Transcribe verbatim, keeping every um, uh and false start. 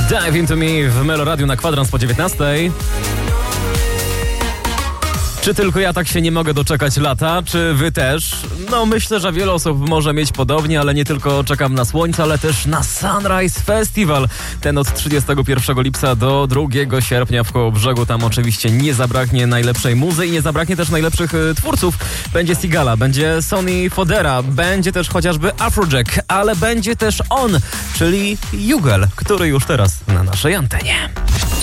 Dive Into Me w Meloradiu na kwadrans po dziewiętnastej. Czy tylko ja tak się nie mogę doczekać lata? Czy wy też? No myślę, że wiele osób może mieć podobnie, ale nie tylko czekam na słońce, ale też na Sunrise Festival. Ten od trzydziestego pierwszego lipca do drugiego sierpnia w Kołobrzegu. Tam oczywiście nie zabraknie najlepszej muzy i nie zabraknie też najlepszych y, twórców. Będzie Sigala, będzie Sonny Fodera, będzie też chociażby Afrojack, ale będzie też on, czyli Jugel, który już teraz na naszej antenie.